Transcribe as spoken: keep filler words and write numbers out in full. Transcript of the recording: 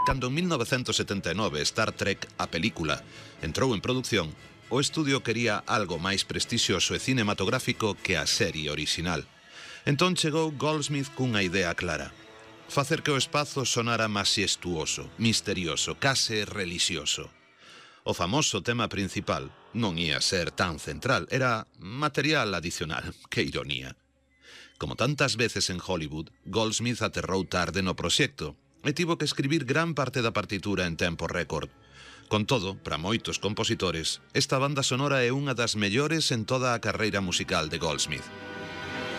Cando en mil novecentos setenta e nove Star Trek, a película, entrou en produción, o estudio quería algo máis prestixioso e cinematográfico que a serie orixinal. Entón chegou Goldsmith cunha idea clara: facer que o espazo sonara maxestuoso, misterioso, case relixioso. O famoso tema principal non ia ser tan central, era material adicional. Que ironía. Como tantas veces en Hollywood, Goldsmith aterrou tarde no proxecto e tivo que escribir gran parte da partitura en tempo récord. Con todo, para moitos compositores, esta banda sonora é unha das mellores en toda a carreira musical de Goldsmith.